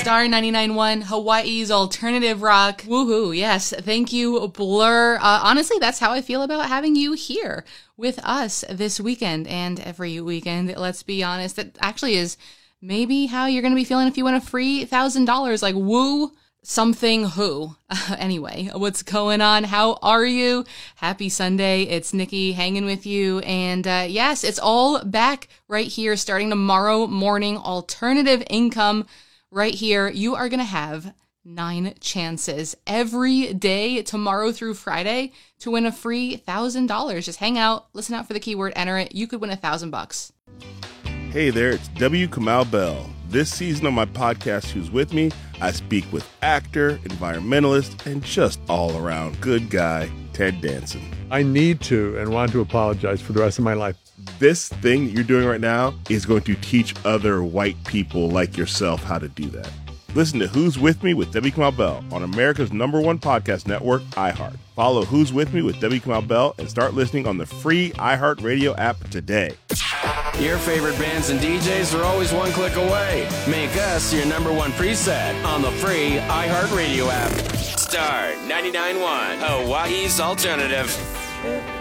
Star 99.1, Hawaii's alternative rock. Woohoo, yes. Thank you, Blur. Honestly, that's how I feel about having you here with us this weekend and every weekend. Let's be honest. That actually is maybe how you're going to be feeling if you win a free $1,000. Like, woo something who. Anyway, what's going on? How are you? Happy Sunday. It's Nikki hanging with you. And yes, it's all back right here starting tomorrow morning. Alternative income right here. You are going to have 9 chances every day, tomorrow through Friday, to win a free $1,000. Just hang out, listen out for the keyword, enter it. You could win $1,000. Hey there, it's W. Kamau Bell. This season on my podcast, Who's With Me, I speak with actor, environmentalist, and just all-around good guy, Ted Danson. I need to and want to apologize for the rest of my life. This thing that you're doing right now is going to teach other white people like yourself how to do that. Listen to Who's With Me with W. Kamau Bell on America's #1 podcast network, iHeart. Follow Who's With Me with W. Kamau Bell and start listening on the free iHeartRadio app today. Your favorite bands and DJs are always one click away. Make us your #1 preset on the free iHeartRadio app. Star 99.1, Hawaii's alternative.